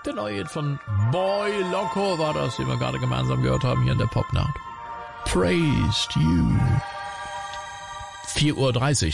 Der neue Hit von Boy Loco war das, den wir gerade gemeinsam gehört haben hier in der Popnacht. Praised You. 4:30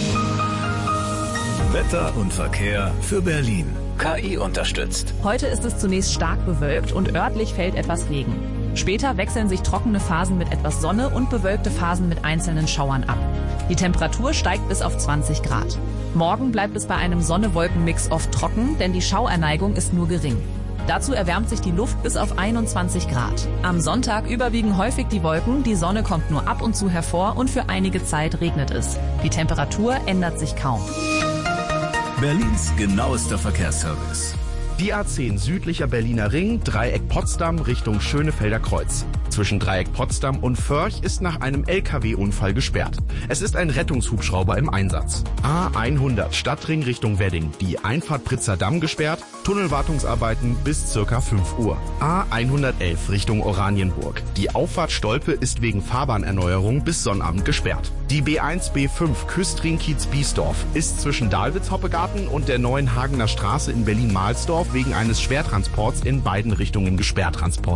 Uhr. Wetter und Verkehr für Berlin. KI unterstützt. Heute ist es zunächst stark bewölkt und örtlich fällt etwas Regen. Später wechseln sich trockene Phasen mit etwas Sonne und bewölkte Phasen mit einzelnen Schauern ab. Die Temperatur steigt bis auf 20 Grad. Morgen bleibt es bei einem Sonne-Wolken-Mix oft trocken, denn die Schauerneigung ist nur gering. Dazu erwärmt sich die Luft bis auf 21 Grad. Am Sonntag überwiegen häufig die Wolken, die Sonne kommt nur ab und zu hervor und für einige Zeit regnet es. Die Temperatur ändert sich kaum. Berlins genauester Verkehrsservice. Die A10 südlicher Berliner Ring, Dreieck Potsdam Richtung Schönefelder Kreuz. Zwischen Dreieck Potsdam und Förch ist nach einem LKW-Unfall gesperrt. Es ist ein Rettungshubschrauber im Einsatz. A100 Stadtring Richtung Wedding. Die Einfahrt Pritzer Damm gesperrt. Tunnelwartungsarbeiten bis ca. 5 Uhr. A111 Richtung Oranienburg. Die Auffahrt Stolpe ist wegen Fahrbahnerneuerung bis Sonnabend gesperrt. Die B1 B5 Küstring Kiez Biesdorf ist zwischen Dahlwitz-Hoppegarten und der neuen Hagener Straße in Berlin-Mahlsdorf wegen eines Schwertransports in beiden Richtungen gesperrt.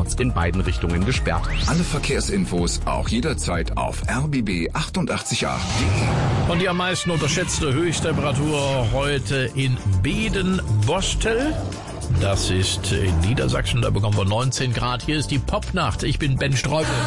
Alle Verkehrsinfos auch jederzeit auf rbb888.de. Und die am meisten unterschätzte Höchsttemperatur heute in Beden-Bostel. Das ist in Niedersachsen, da bekommen wir 19 Grad. Hier ist die Popnacht. Ich bin Ben Streubel.